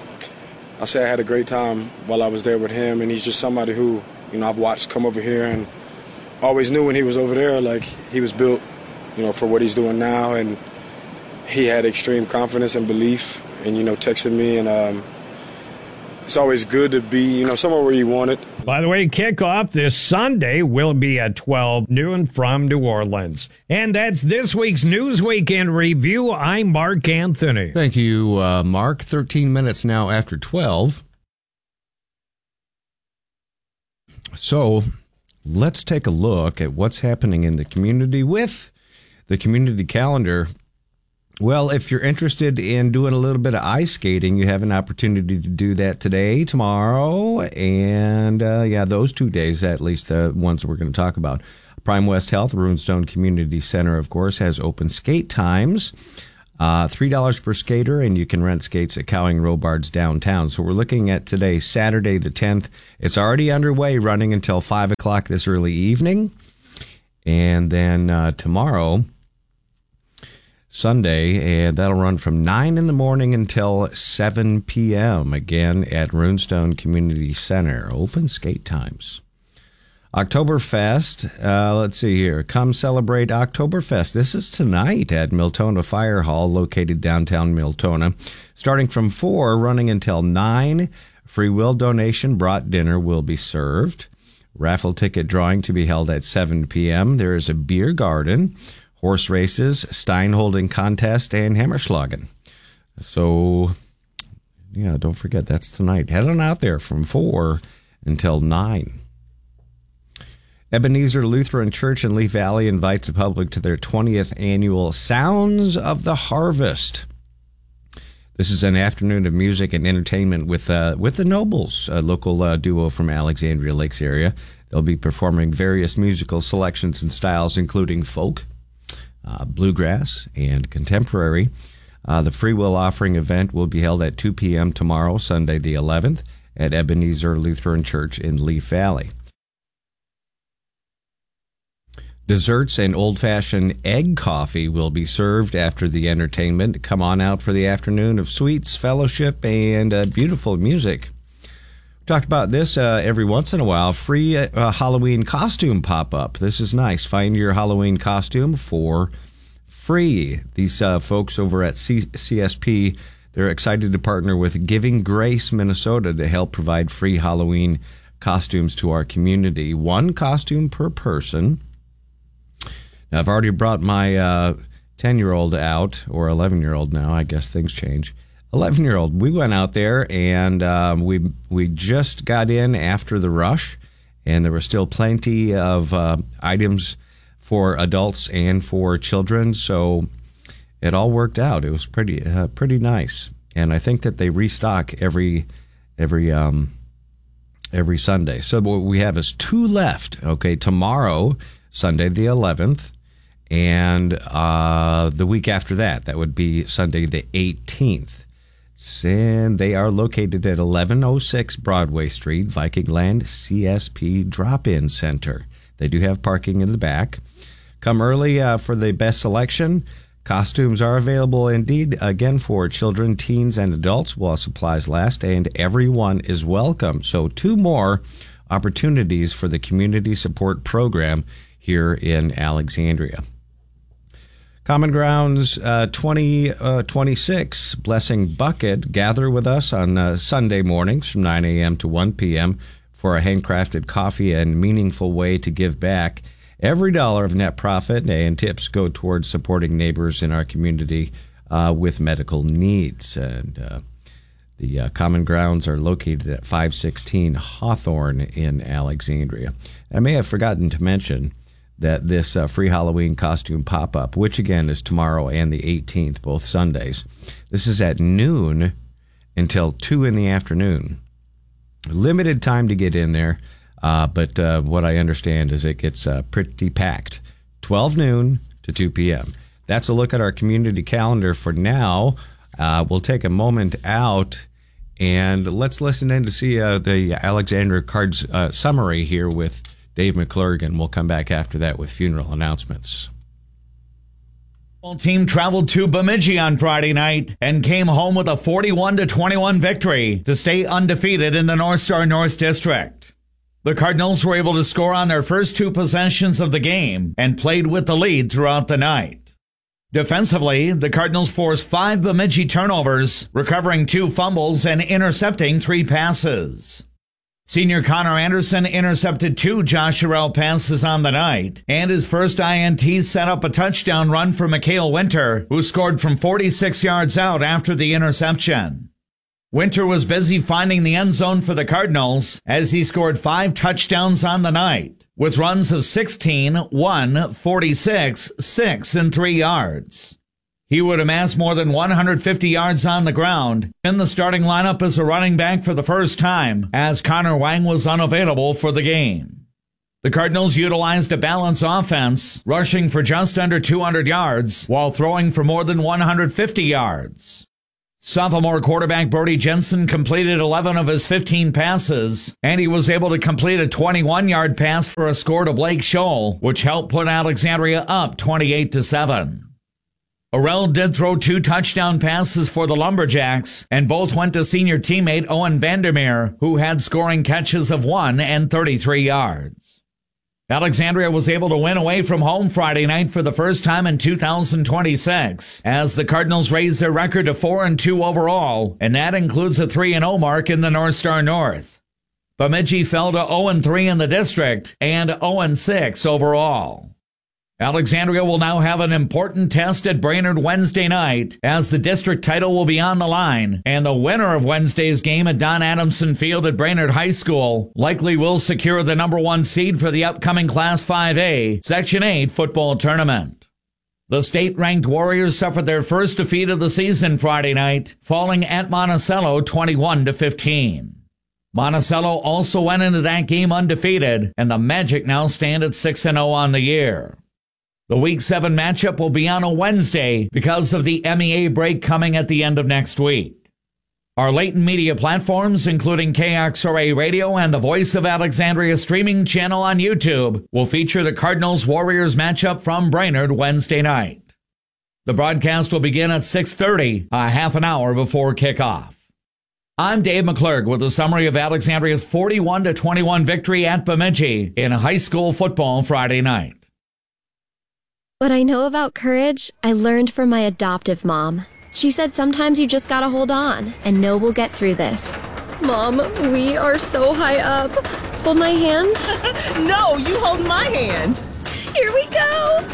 I say I had a great time while I was there with him, and he's just somebody who, you know, I've watched come over here and always knew when he was over there, like he was built, you know, for what he's doing now, and he had extreme confidence and belief, and you know, texted me, and um, it's always good to be, you know, somewhere where you want it. By the way, kickoff this Sunday will be at twelve noon from New Orleans. And that's this week's Newsweek in Review. I'm Mark Anthony. Thank you, uh, Mark. thirteen minutes now after twelve. So let's take a look at what's happening in the community with the community calendar. Well, if you're interested in doing a little bit of ice skating, you have an opportunity to do that today, tomorrow, and uh, yeah, those two days, at least the ones we're going to talk about. Prime West Health, Runestone Community Center, of course, has open skate times, uh, three dollars per skater, and you can rent skates at Cowing Robards downtown. So we're looking at today, Saturday the tenth. It's already underway, running until five o'clock this early evening, and then uh, tomorrow, Sunday, and that'll run from nine in the morning until seven p.m. again at Runestone Community Center. Open skate times. Oktoberfest, uh, let's see here. Come celebrate Oktoberfest. This is tonight at Miltona Fire Hall, located downtown Miltona. Starting from four, running until nine. Free will donation brought dinner will be served. Raffle ticket drawing to be held at seven p.m. There is a beer garden, horse races, Stein holding contest, and Hammerschlagen. So, yeah, don't forget, that's tonight. Head on out there from four until nine. Ebenezer Lutheran Church in Leaf Valley invites the public to their twentieth annual Sounds of the Harvest. This is an afternoon of music and entertainment with uh, with the Nobles, a local uh, duo from Alexandria Lakes area. They'll be performing various musical selections and styles, including folk, uh, bluegrass, and contemporary. Uh, the Free Will Offering event will be held at two p.m. tomorrow, Sunday the eleventh, at Ebenezer Lutheran Church in Leaf Valley. Desserts and old-fashioned egg coffee will be served after the entertainment. Come on out for the afternoon of sweets, fellowship, and uh, beautiful music. We talked about this uh, every once in a while. Free uh, Halloween costume pop-up. This is nice. Find your Halloween costume for free. These uh, folks over at C- CSP, they're excited to partner with Giving Grace Minnesota to help provide free Halloween costumes to our community. One costume per person. Now, I've already brought my uh, ten-year-old out, or eleven-year-old now. I guess things change. eleven-year-old. We went out there, and um, we we just got in after the rush, and there were still plenty of uh, items for adults and for children, so it all worked out. It was pretty uh, pretty nice, and I think that they restock every every um, every Sunday. So what we have is two left. Okay, tomorrow, Sunday the eleventh. And uh, the week after that, that would be Sunday the eighteenth. And they are located at eleven oh six Broadway Street, Viking Land C S P Drop-In Center. They do have parking in the back. Come early uh, for the best selection. Costumes are available indeed, again, for children, teens, and adults while supplies last, and everyone is welcome. So two more opportunities for the Community Support Program here in Alexandria. Common Grounds uh, twenty twenty-six Blessing Bucket. Gather with us on uh, Sunday mornings from nine a.m. to one p.m. for a handcrafted coffee and meaningful way to give back. Every dollar of net profit and tips go towards supporting neighbors in our community uh, with medical needs. And uh, the uh, Common Grounds are located at five sixteen Hawthorne in Alexandria. I may have forgotten to mention that this uh, free Halloween costume pop-up, which again is tomorrow and the eighteenth, both Sundays, this is at noon until two in the afternoon. Limited time to get in there, uh, but uh, what I understand is it gets uh, pretty packed. twelve noon to two p.m. That's a look at our community calendar for now. Uh, we'll take a moment out and let's listen in to see uh, the Alexandria Cards uh, summary here with Dave McClurgan. We'll come back after that with funeral announcements. Team traveled to Bemidji on Friday night and came home with a forty-one to twenty-one victory to stay undefeated in the North Star North District. The Cardinals were able to score on their first two possessions of the game and played with the lead throughout the night. Defensively, the Cardinals forced five Bemidji turnovers, recovering two fumbles and intercepting three passes. Senior Connor Anderson intercepted two Josh Sherrill passes on the night, and his first I N T set up a touchdown run for Mikhail Winter, who scored from forty-six yards out after the interception. Winter was busy finding the end zone for the Cardinals as he scored five touchdowns on the night, with runs of sixteen, one, forty-six, six, and three yards. He would amass more than one hundred fifty yards on the ground in the starting lineup as a running back for the first time, as Connor Wang was unavailable for the game. The Cardinals utilized a balanced offense, rushing for just under two hundred yards while throwing for more than one hundred fifty yards. Sophomore quarterback Brody Jensen completed eleven of his fifteen passes, and he was able to complete a twenty-one-yard pass for a score to Blake Scholl, which helped put Alexandria up twenty-eight to seven. Orel did throw two touchdown passes for the Lumberjacks, and both went to senior teammate Owen Vandermeer, who had scoring catches of one and thirty-three yards. Alexandria was able to win away from home Friday night for the first time in two thousand twenty-six, as the Cardinals raised their record to four and two overall, and that includes a three and oh mark in the North Star North. Bemidji fell to oh and three in the district and oh and six overall. Alexandria will now have an important test at Brainerd Wednesday night, as the district title will be on the line, and the winner of Wednesday's game at Don Adamson Field at Brainerd High School likely will secure the number one seed for the upcoming Class five A Section eight football tournament. The state-ranked Warriors suffered their first defeat of the season Friday night, falling at Monticello twenty-one to fifteen. Monticello also went into that game undefeated, and the Magic now stand at six and oh on the year. The Week seven matchup will be on a Wednesday because of the M E A break coming at the end of next week. Our Layton Media platforms, including K X R A Radio and the Voice of Alexandria streaming channel on YouTube, will feature the Cardinals-Warriors matchup from Brainerd Wednesday night. The broadcast will begin at six thirty, a half an hour before kickoff. I'm Dave McClurg with a summary of Alexandria's forty-one to twenty-one victory at Bemidji in high school football Friday night. What I know about courage, I learned from my adoptive mom. She said sometimes you just gotta hold on and know we'll get through this. Mom, we are so high up. Hold my hand. No, you hold my hand. Here we go.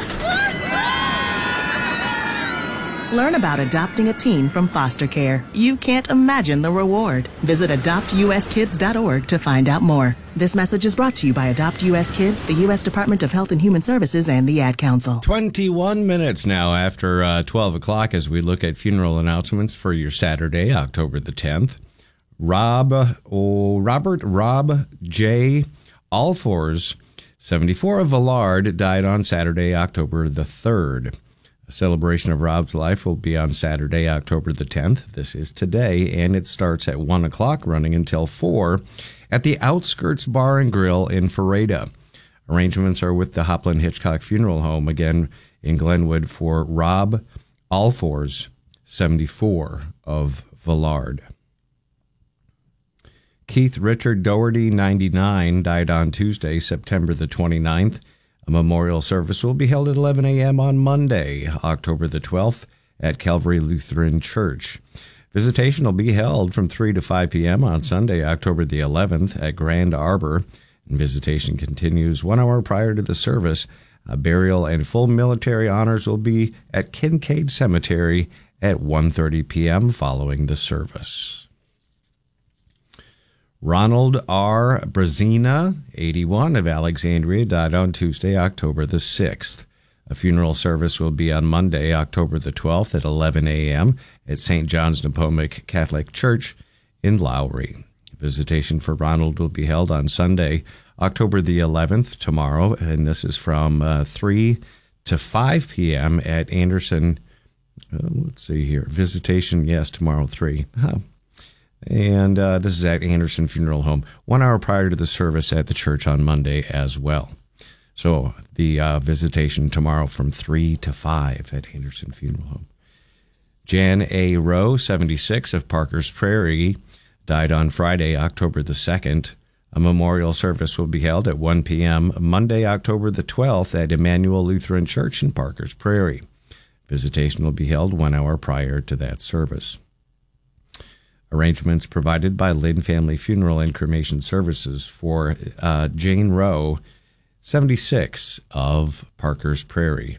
Learn about adopting a teen from foster care. You can't imagine the reward. Visit adopt u s kids dot org to find out more. This message is brought to you by Adopt U S Kids, the U S Department of Health and Human Services, and the Ad Council. twenty-one minutes now after uh, twelve o'clock as we look at funeral announcements for your Saturday, October the tenth. Rob, oh, Robert Rob J. Alfors, seventy-four, of Villard, died on Saturday, October the third. A celebration of Rob's life will be on Saturday, October the tenth. This is today, and it starts at one o'clock, running until four at the Outskirts Bar and Grill in Ferrada. Arrangements are with the Hopland Hitchcock Funeral Home, again in Glenwood, for Rob Alfors, seventy-four, of Villard. Keith Richard Doherty, ninety-nine, died on Tuesday, September the twenty-ninth. A memorial service will be held at eleven a.m. on Monday, October the twelfth, at Calvary Lutheran Church. Visitation will be held from three to five p.m. on Sunday, October the eleventh, at Grand Arbor. And visitation continues one hour prior to the service. A burial and full military honors will be at Kincaid Cemetery at one thirty p.m. following the service. Ronald R. Brazina, eighty-one, of Alexandria, died on Tuesday, October the sixth. A funeral service will be on Monday, October the twelfth, at eleven a.m. at Saint John's Nepomuc Catholic Church in Lowry. Visitation for Ronald will be held on Sunday, October the eleventh, tomorrow, and this is from uh, three to five p.m. at Anderson. Uh, let's see here. Visitation, yes, tomorrow, three. Huh. And uh, this is at Anderson Funeral Home, one hour prior to the service at the church on Monday as well. So the uh, visitation tomorrow from three to five at Anderson Funeral Home. Jan A. Rowe, seventy-six, of Parker's Prairie, died on Friday, October the second. A memorial service will be held at one p.m. Monday, October the twelfth at Emmanuel Lutheran Church in Parkers Prairie. Visitation will be held one hour prior to that service. Arrangements provided by Lynn Family Funeral and Cremation Services for uh, Jane Rowe, seventy-six, of Parkers Prairie.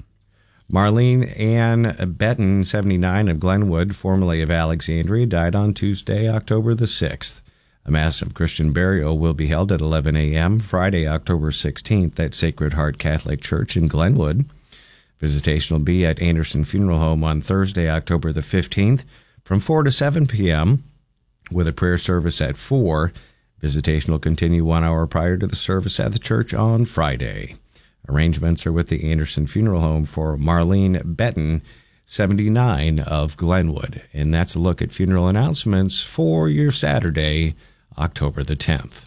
Marlene Ann Betton, seventy-nine, of Glenwood, formerly of Alexandria, died on Tuesday, October the sixth. A mass of Christian burial will be held at eleven a.m. Friday, October sixteenth, at Sacred Heart Catholic Church in Glenwood. Visitation will be at Anderson Funeral Home on Thursday, October the fifteenth, from four to seven p.m., with a prayer service at four. Visitation will continue one hour prior to the service at the church on Friday. Arrangements are with the Anderson Funeral Home for Marlene Betton, seventy-nine, of Glenwood. And that's a look at funeral announcements for your Saturday, October the tenth.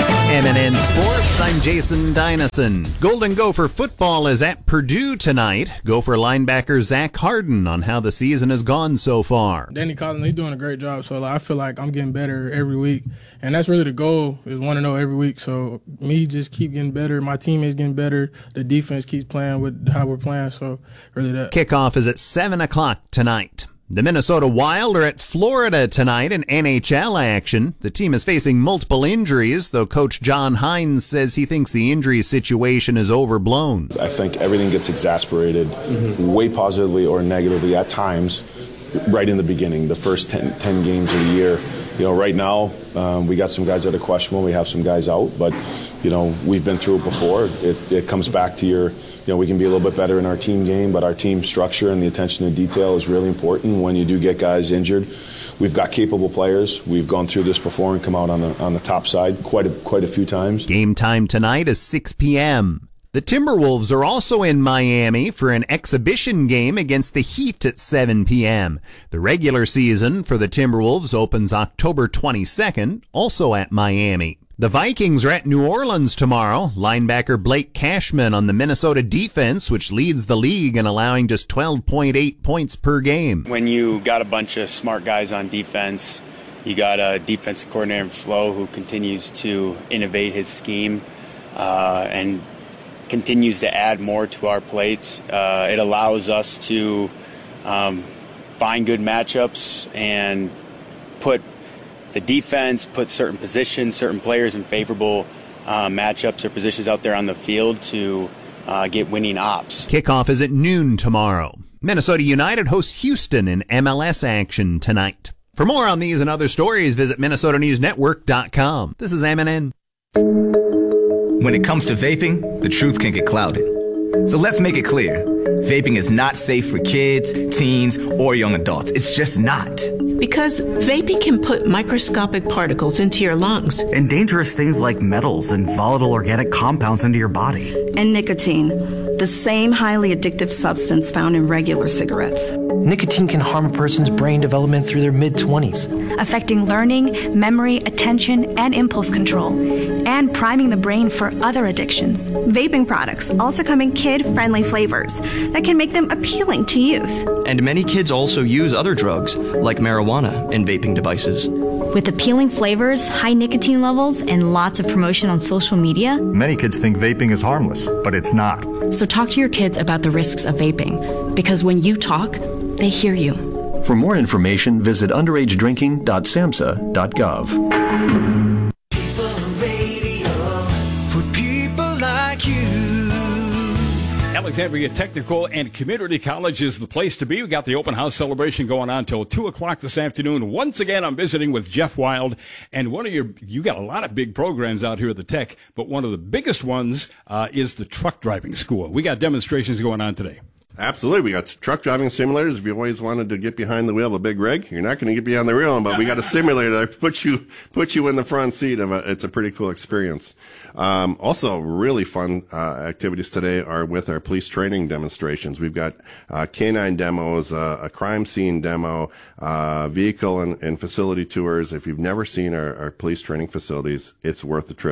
M and N Sports, I'm Jason Dynasson. Golden Gopher football is at Purdue tonight. Gopher linebacker Zach Harden on how the season has gone so far. Danny Collins, he's doing a great job, so like, I feel like I'm getting better every week. And that's really the goal, is one to know every week. So me just keep getting better, my teammates getting better, the defense keeps playing with how we're playing, so really that. Kickoff is at seven o'clock tonight. The Minnesota Wild are at Florida tonight in N H L action. The team is facing multiple injuries, though Coach John Hines says he thinks the injury situation is overblown. I think everything gets exasperated mm-hmm. way positively or negatively at times right in the beginning, the first ten, ten games of the year. You know, right now um, we got some guys that are questionable. We have some guys out, but, you know, we've been through it before. It, it comes back to your... You know, we can be a little bit better in our team game, but our team structure and the attention to detail is really important when you do get guys injured. We've got capable players. We've gone through this before and come out on the on the top side quite a, quite a few times. Game time tonight is six p.m. The Timberwolves are also in Miami for an exhibition game against the Heat at seven p.m. The regular season for the Timberwolves opens October twenty-second, also at Miami. The Vikings are at New Orleans tomorrow. Linebacker Blake Cashman on the Minnesota defense, which leads the league in allowing just twelve point eight points per game. When you got a bunch of smart guys on defense, you got a defensive coordinator in Flo who continues to innovate his scheme uh, and continues to add more to our plates. Uh, it allows us to um, find good matchups and put the defense, put certain positions, certain players in favorable uh, matchups or positions out there on the field to uh, get winning ops. Kickoff is at noon tomorrow. Minnesota United hosts Houston in M L S action tonight. For more on these and other stories, visit Minnesota News Network dot com. This is M and N. When it comes to vaping, the truth can get clouded. So let's make it clear. Vaping is not safe for kids, teens, or young adults. It's just not. Because vaping can put microscopic particles into your lungs. And dangerous things like metals and volatile organic compounds into your body. And nicotine, the same highly addictive substance found in regular cigarettes. Nicotine can harm a person's brain development through their mid-twenties, affecting learning, memory, attention, and impulse control, and priming the brain for other addictions. Vaping products also come in kid-friendly flavors that can make them appealing to youth. And many kids also use other drugs, like marijuana, in vaping devices. With appealing flavors, high nicotine levels, and lots of promotion on social media, many kids think vaping is harmless, but it's not. So talk to your kids about the risks of vaping, because when you talk, they hear you. For more information, visit underage drinking dot samhsa dot gov. Alexandria Technical and Community College is the place to be. We got the open house celebration going on till two o'clock this afternoon. Once again, I'm visiting with Jeff Wild, and one of your, you got a lot of big programs out here at the Tech, but one of the biggest ones uh, is the truck driving school. We got demonstrations going on today. Absolutely. We got truck driving simulators. If you always wanted to get behind the wheel of a big rig, you're not going to get behind the wheel, but we got a simulator that puts you, puts you in the front seat of a, it's a pretty cool experience. Um, also really fun, uh, activities today are with our police training demonstrations. We've got, uh, canine demos, uh, a crime scene demo, uh, vehicle and, and facility tours. If you've never seen our, our police training facilities, it's worth the trip.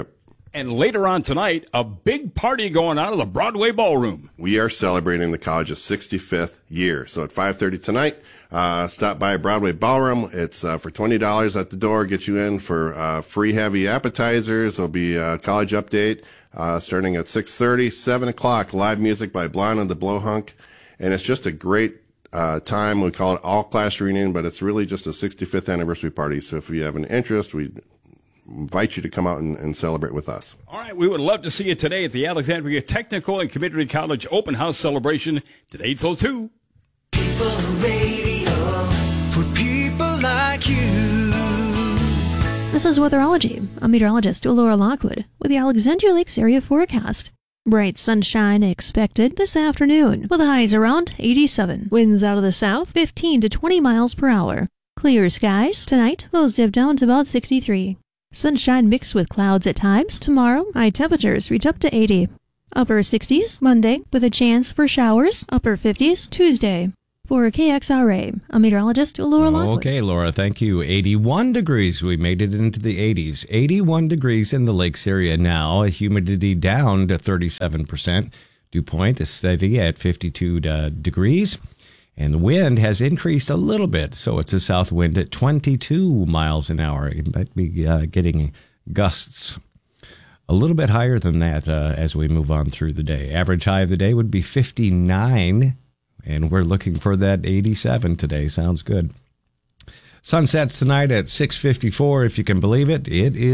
And later on tonight, a big party going on at the Broadway Ballroom. We are celebrating the college's sixty-fifth year. So at five thirty tonight, uh, stop by Broadway Ballroom. It's uh, for twenty dollars at the door. Get you in for uh, free heavy appetizers. There'll be a college update uh, starting at six thirty, seven o'clock, live music by Blonde and the Blowhunk. And it's just a great uh, time. We call it all class reunion, but it's really just a sixty-fifth anniversary party. So if you have an interest, we invite you to come out and, and celebrate with us. All right, we would love to see you today at the Alexandria Technical and Community College Open House Celebration today till two. People radio for people like you. This is Weatherology. I'm meteorologist Laura Lockwood with the Alexandria Lakes area forecast. Bright sunshine expected this afternoon with highs around eighty-seven. Winds out of the south fifteen to twenty miles per hour. Clear skies tonight, lows dip down to about sixty-three. Sunshine mixed with clouds at times. Tomorrow, high temperatures reach up to eighty. Upper sixties Monday with a chance for showers. Upper fifties Tuesday. For K X R A, I'm meteorologist Laura Lockwood. Okay, Laura, thank you. eighty-one degrees. We made it into the eighties. eighty-one degrees in the lakes area now. Humidity down to thirty-seven percent. Dew point is steady at fifty-two degrees. And the wind has increased a little bit, so it's a south wind at twenty-two miles an hour. It might be uh, getting gusts a little bit higher than that uh, as we move on through the day. Average high of the day would be fifty-nine, and we're looking for that eighty-seven today. Sounds good. Sun sets tonight at six fifty-four, if you can believe it. It is